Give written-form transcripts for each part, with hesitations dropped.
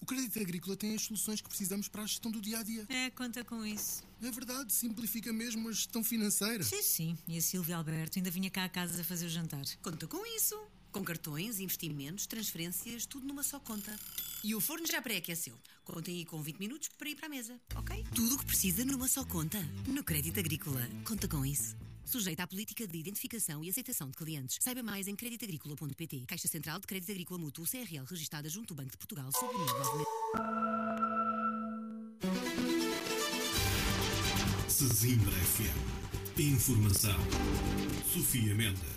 Crédito Agrícola tem as soluções que precisamos para a gestão do dia-a-dia. Conta com isso. É verdade, simplifica mesmo a gestão financeira. Sim. E a Silvia Alberto ainda vinha cá a casa a fazer o jantar. Conta com isso. Com cartões, investimentos, transferências, tudo numa só conta. E o forno já pré-aqueceu. Contem aí com 20 minutos para ir para a mesa, ok? Tudo o que precisa numa só conta. No Crédito Agrícola. Conta com isso. Sujeita à política de identificação e aceitação de clientes. Saiba mais em creditagricola.pt. Caixa Central de Crédito Agrícola Mútuo CRL, registada junto ao Banco de Portugal, sob o número 9. Sesimbra FM. Informação. Sofia Mendes.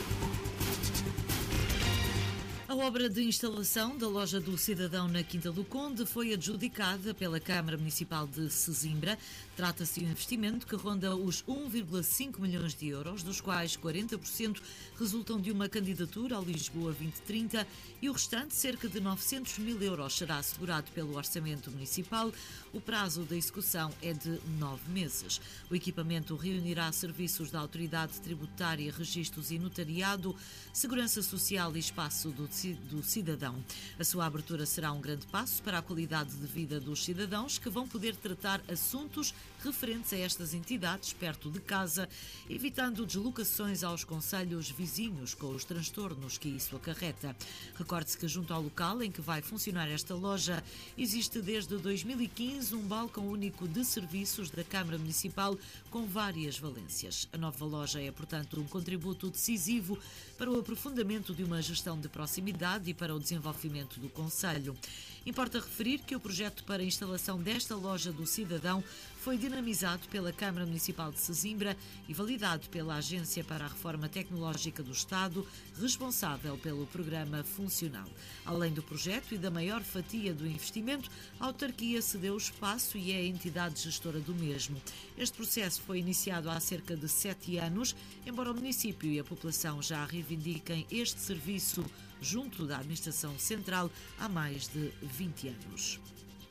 A obra de instalação da Loja do Cidadão na Quinta do Conde foi adjudicada pela Câmara Municipal de Sesimbra. Trata-se de um investimento que ronda os 1,5 milhões de euros, dos quais 40% resultam de uma candidatura ao Lisboa 2030 e o restante, cerca de 900 mil euros, será assegurado pelo Orçamento Municipal. O prazo da execução é de 9 meses. O equipamento reunirá serviços da Autoridade Tributária, Registros e Notariado, Segurança Social e Espaço do Cidadão. A sua abertura será um grande passo para a qualidade de vida dos cidadãos, que vão poder tratar assuntos referentes a estas entidades perto de casa, evitando deslocações aos concelhos vizinhos com os transtornos que isso acarreta. Recorde-se que junto ao local em que vai funcionar esta loja existe desde 2015 um balcão único de serviços da Câmara Municipal com várias valências. A nova loja é, portanto, um contributo decisivo para o aprofundamento de uma gestão de proximidade e para o desenvolvimento do concelho. Importa referir que o projeto para a instalação desta Loja do Cidadão foi dinamizado pela Câmara Municipal de Sesimbra e validado pela Agência para a Reforma Tecnológica do Estado, responsável pelo programa funcional. Além do projeto e da maior fatia do investimento, a autarquia cedeu o espaço e é a entidade gestora do mesmo. Este processo foi iniciado há cerca de 7 anos, embora o município e a população já reivindiquem este serviço junto da Administração Central há mais de 20 anos.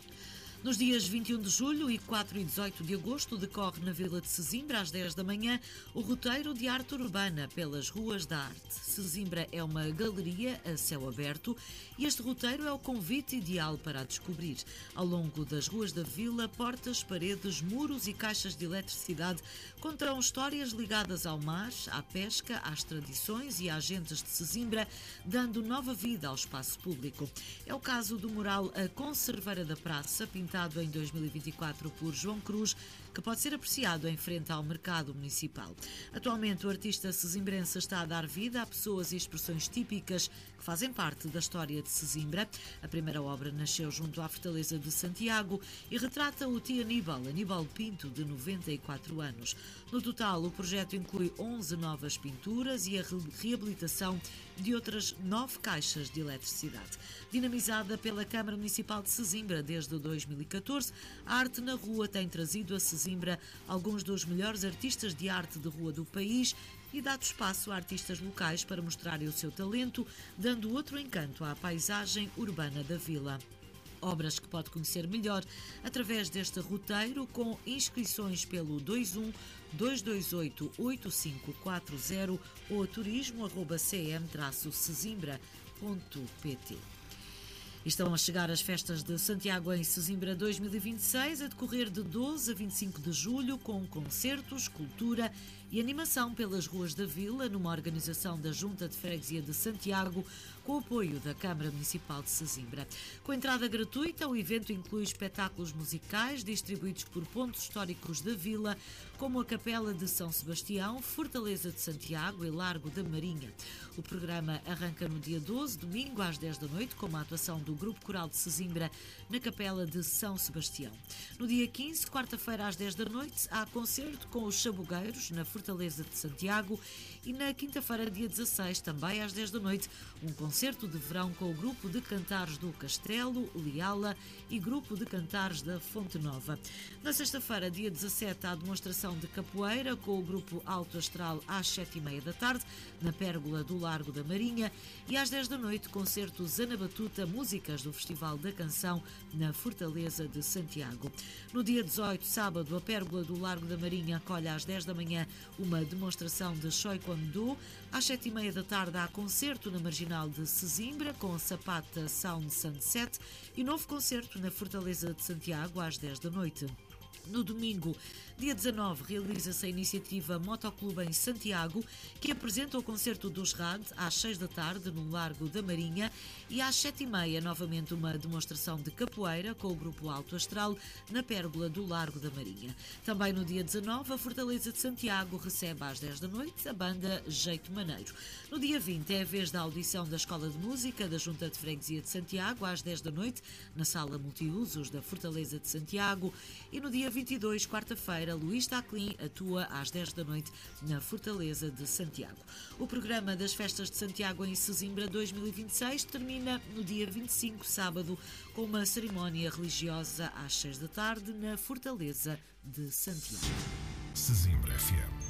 Nos dias 21 de julho e 4 e 18 de agosto decorre na Vila de Sesimbra, às 10 da manhã, o roteiro de arte urbana pelas ruas da arte. Sesimbra é uma galeria a céu aberto e este roteiro é o convite ideal para a descobrir. Ao longo das ruas da vila, portas, paredes, muros e caixas de eletricidade contarão histórias ligadas ao mar, à pesca, às tradições e a agentes de Sesimbra, dando nova vida ao espaço público. É o caso do mural A Conserveira da Praça, pintado em 2024 por João Cruz, que pode ser apreciado em frente ao mercado municipal. Atualmente, o artista sesimbrense está a dar vida a pessoas e expressões típicas que fazem parte da história de Sesimbra. A primeira obra nasceu junto à Fortaleza de Santiago e retrata o tio Aníbal Pinto, de 94 anos. No total, o projeto inclui 11 novas pinturas e a reabilitação de outras 9 caixas de eletricidade. Dinamizada pela Câmara Municipal de Sesimbra desde 2014, a arte na rua tem trazido a Sesimbra alguns dos melhores artistas de arte de rua do país e dado espaço a artistas locais para mostrarem o seu talento, dando outro encanto à paisagem urbana da vila. Obras que pode conhecer melhor através deste roteiro, com inscrições pelo 21 228 8540 ou turismo@cm-sesimbra.pt. Estão a chegar as festas de Santiago em Sesimbra 2026, a decorrer de 12 a 25 de julho, com concertos, cultura e animação pelas ruas da vila, numa organização da Junta de Freguesia de Santiago, com o apoio da Câmara Municipal de Sesimbra. Com entrada gratuita, o evento inclui espetáculos musicais distribuídos por pontos históricos da vila, como a Capela de São Sebastião, Fortaleza de Santiago e Largo da Marinha. O programa arranca no dia 12, domingo, às 10 da noite, com uma atuação do Grupo Coral de Sesimbra na Capela de São Sebastião. No dia 15, quarta-feira, às 10 da noite, há concerto com os Chabugueiros, na Fortaleza de Santiago, e na quinta-feira, dia 16, também às 10 da noite, um concerto de verão com o Grupo de Cantares do Castelo, Liala e Grupo de Cantares da Fonte Nova. Na sexta-feira, dia 17, há demonstração de capoeira com o Grupo Alto Astral às 7h30 da tarde, na Pérgola do Largo da Marinha, e às 10 da noite, concerto Zana Batuta, músicas do Festival da Canção, na Fortaleza de Santiago. No dia 18, sábado, a Pérgola do Largo da Marinha acolhe às 10 da manhã uma demonstração de Choi Kwon-do. Às 7h30 da tarde há concerto na Marginal de Sesimbra com a Sapata Sound Sunset e novo concerto na Fortaleza de Santiago às 10 da noite. No domingo, dia 19, realiza-se a iniciativa Motoclube em Santiago, que apresenta o concerto dos RAD às 6 da tarde no Largo da Marinha e às 7h30 novamente uma demonstração de capoeira com o Grupo Alto Astral na Pérgola do Largo da Marinha. Também no dia 19, a Fortaleza de Santiago recebe às 10 da noite a banda Jeito Maneiro. No dia 20 é a vez da audição da Escola de Música da Junta de Freguesia de Santiago às 10 da noite na Sala Multiusos da Fortaleza de Santiago e no dia 22, quarta-feira, Luís Taclin atua às 10 da noite na Fortaleza de Santiago. O programa das Festas de Santiago em Sesimbra 2026 termina no dia 25, sábado, com uma cerimónia religiosa às 6 da tarde na Fortaleza de Santiago. Sesimbra FM.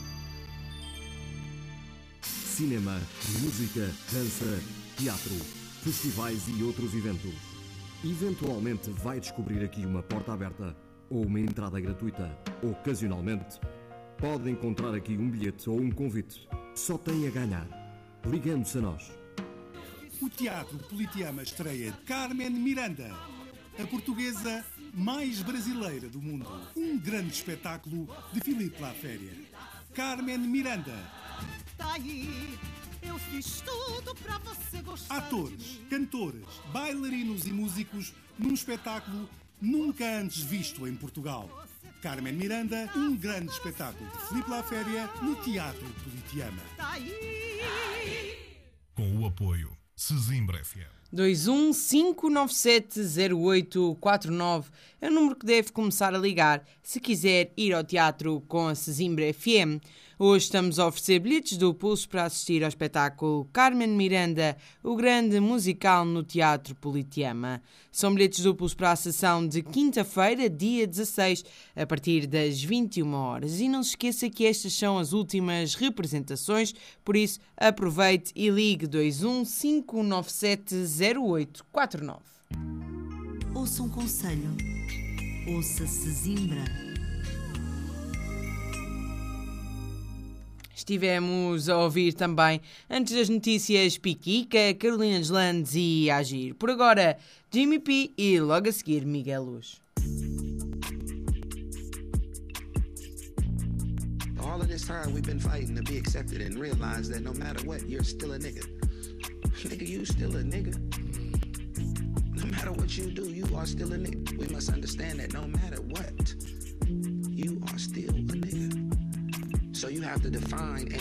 Cinema, música, dança, teatro, festivais e outros eventos. Eventualmente vai descobrir aqui uma porta aberta ou uma entrada gratuita. Ocasionalmente, pode encontrar aqui um bilhete ou um convite. Só tem a ganhar, ligando-se a nós. O Teatro Politeama estreia Carmen Miranda, a portuguesa mais brasileira do mundo. Um grande espetáculo de Filipe Laféria. Carmen Miranda. Daí, eu fiz tudo pra você gostar. Atores, cantores, bailarinos e músicos num espetáculo nunca antes visto em Portugal. Carmen Miranda, um grande espetáculo de Filipe Laféria no Teatro Politeama. Com o apoio Sesimbra FM. 215970849 é o número que deve começar a ligar se quiser ir ao teatro com a Sesimbra FM. Hoje estamos a oferecer bilhetes duplos para assistir ao espetáculo Carmen Miranda, o grande musical no Teatro Politeama. São bilhetes duplos para a sessão de quinta-feira, dia 16, a partir das 21 horas. E não se esqueça que estas são as últimas representações, por isso aproveite e ligue 215970849. Ouça um conselho. Ouça Sesimbra. Estivemos a ouvir também, antes das notícias, Piquica, Carolina Deslandes e Agir. Por agora, Jimmy P e logo a seguir Miguel Luz. All of this time we've been fighting to be accepted and realize that no matter what, you're still a nigga. Nigga, you still a nigga. No matter what you do, you are still a nigga. We must understand that no matter what, you are still a nigga. So you have to define and